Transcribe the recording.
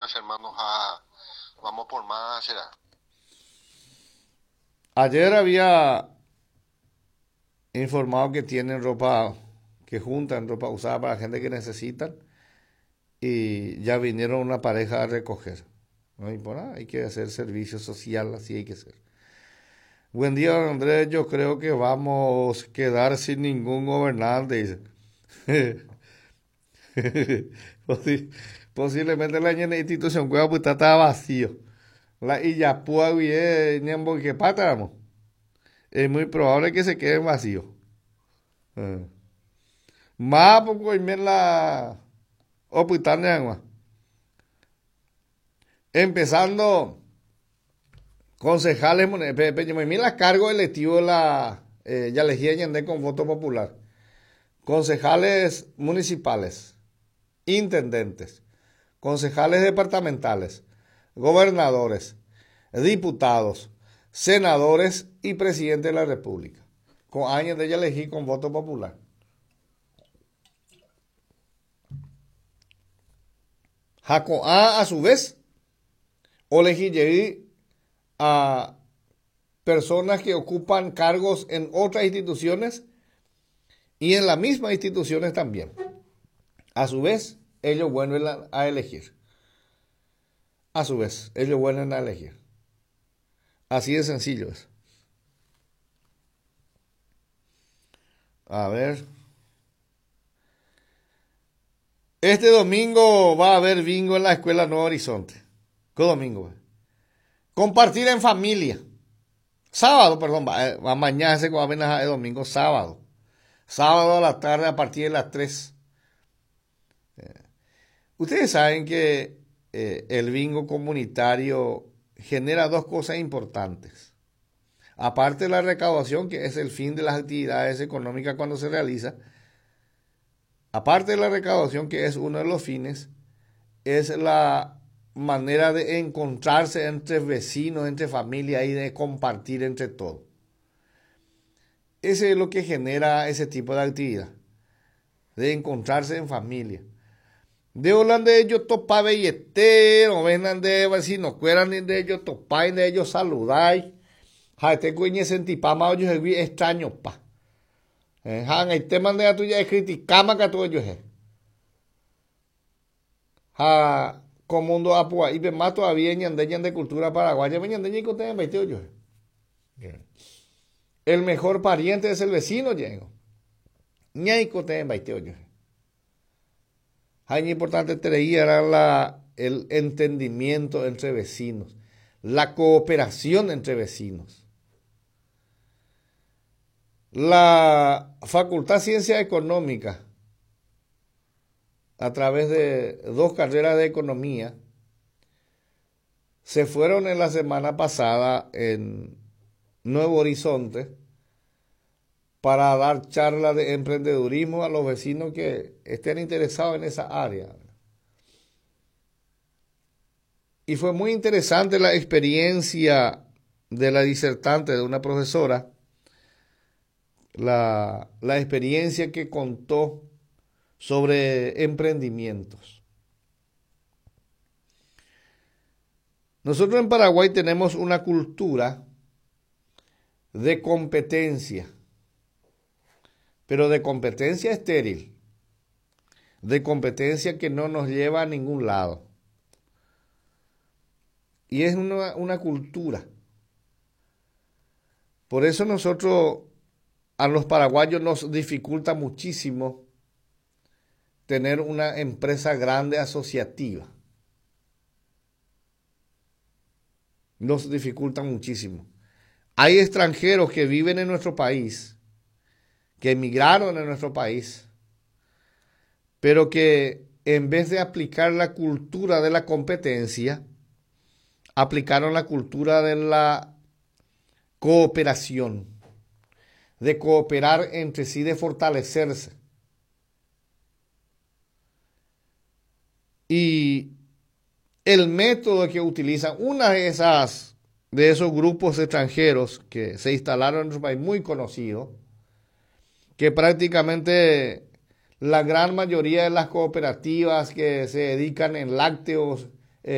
buenas, hermanos. Vamos por más, será. Ayer había informado que tienen ropa, que juntan ropa usada para gente que necesitan y ya vinieron una pareja a recoger. No importa, hay que hacer servicio social, así hay que ser. Buen día, don Andrés. Yo creo que vamos a quedar sin ningún gobernante, dice. Posi- Posiblemente la institución cueva pues está vacío. La Illapúa y Ñambo que pátamo. Es muy probable que se quede vacío. Eh. Más poco y men la hospital de agua. Empezando concejales, mira cargo electivo de la ya elegí Ñandé con voto popular. Concejales municipales, intendentes, concejales departamentales, gobernadores, diputados, senadores y presidente de la República. Con años de ella elegí con voto popular. Jacoa, a su vez, elegí a personas que ocupan cargos en otras instituciones y en las mismas instituciones también. A su vez, ellos vuelven a elegir. A su vez, ellos vuelven a elegir. Así de sencillo es. A ver. Este domingo va a haber bingo en la escuela Nuevo Horizonte. ¿Qué domingo? Compartir en familia. Sábado, perdón, mañana se va a domingo, sábado. Sábado a la tarde a partir de las 3. Ustedes saben que el bingo comunitario genera dos cosas importantes. Aparte de la recaudación, que es el fin de las actividades económicas cuando se realiza, aparte de la recaudación, que es uno de los fines, es la manera de encontrarse entre vecinos, entre familias y de compartir entre todos. Ese es lo que genera ese tipo de actividad, de encontrarse en familia. De Holanda ellos topa belletero, vengan de vecinos, cueran de ellos topay, de ellos saludáis. Ja, este cuñe sentipama ellos es extraño pa. Han el tema de la tuya es criticama que todo ellos es. Ja, como mundo apua y be más todavía ñandeñan de cultura paraguaya, ñandeñan que ustedes metió yo. El mejor pariente es el vecino, llego. Ñay que ustedes metió yo. Es importante era el entendimiento entre vecinos, la cooperación entre vecinos. La Facultad de Ciencias Económicas, a través de 2 carreras de economía, se fueron en la semana pasada en Nuevo Horizonte para dar charlas de emprendedurismo a los vecinos que estén interesados en esa área. Y fue muy interesante la experiencia de la disertante, de una profesora, la experiencia que contó sobre emprendimientos. Nosotros en Paraguay tenemos una cultura de competencia, pero de competencia estéril, de competencia que no nos lleva a ningún lado. Y es una cultura. Por eso nosotros, a los paraguayos nos dificulta muchísimo tener una empresa grande asociativa. Nos dificulta muchísimo. Hay extranjeros que viven en nuestro país, que emigraron en nuestro país, pero que en vez de aplicar la cultura de la competencia, aplicaron la cultura de la cooperación, de cooperar entre sí, de fortalecerse. Y el método que utilizan, una de esos grupos extranjeros que se instalaron en nuestro país, muy conocido, que prácticamente la gran mayoría de las cooperativas que se dedican en lácteos